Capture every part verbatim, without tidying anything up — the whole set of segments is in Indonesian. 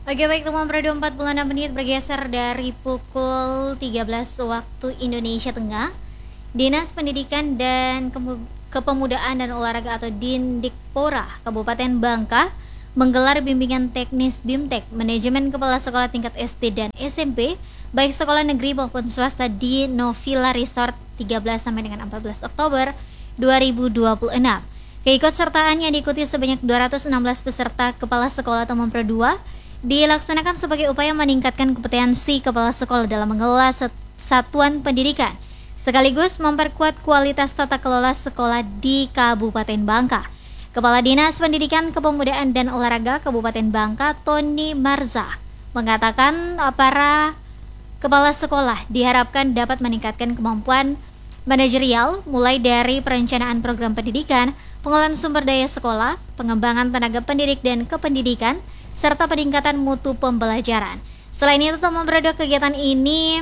Oke baik teman Prado empat puluh enam menit bergeser dari pukul tiga belas waktu Indonesia Tengah. Dinas Pendidikan dan Kepemudaan dan Olahraga atau Dindikpora Kabupaten Bangka menggelar bimbingan teknis BIMTEK manajemen kepala sekolah tingkat S D dan S M P baik sekolah negeri maupun swasta di Novilla Resort tiga belas sampai dengan empat belas Oktober dua ribu dua puluh enam. Keikutsertaan yang diikuti sebanyak dua ratus enam belas peserta kepala sekolah atau Mempra dua dilaksanakan sebagai upaya meningkatkan kompetensi kepala sekolah dalam mengelola satuan pendidikan, sekaligus memperkuat kualitas tata kelola sekolah di Kabupaten Bangka. Kepala Dinas Pendidikan, Kepemudaan dan Olahraga Kabupaten Bangka, Tony Marza, mengatakan para kepala sekolah diharapkan dapat meningkatkan kemampuan manajerial mulai dari perencanaan program pendidikan, pengelolaan sumber daya sekolah, pengembangan tenaga pendidik dan kependidikan, serta peningkatan mutu pembelajaran. Selain itu, teman Prado, kegiatan ini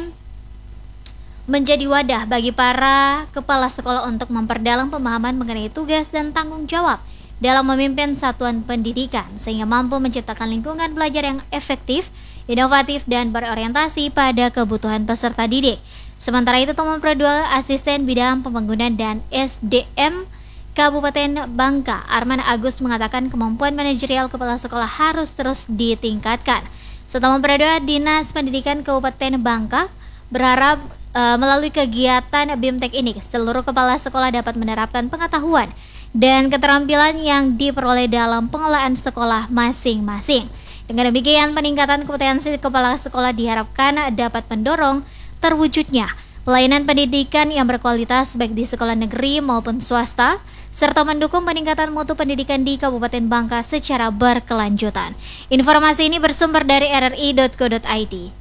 menjadi wadah bagi para kepala sekolah untuk memperdalam pemahaman mengenai tugas dan tanggung jawab dalam memimpin satuan pendidikan, sehingga mampu menciptakan lingkungan belajar yang efektif, inovatif, dan berorientasi pada kebutuhan peserta didik. Sementara itu, teman Prado, Asisten Bidang Pembangunan dan S D M Kabupaten Bangka, Arman Agus, mengatakan kemampuan manajerial kepala sekolah harus terus ditingkatkan. Setelah Prado, Dinas Pendidikan Kabupaten Bangka berharap e, melalui kegiatan BIMTEK ini seluruh kepala sekolah dapat menerapkan pengetahuan dan keterampilan yang diperoleh dalam pengelolaan sekolah masing-masing. Dengan demikian, peningkatan kompetensi kepala sekolah diharapkan dapat mendorong terwujudnya pelayanan pendidikan yang berkualitas baik di sekolah negeri maupun swasta, serta mendukung peningkatan mutu pendidikan di Kabupaten Bangka secara berkelanjutan. Informasi ini bersumber dari r r i titik co titik i d.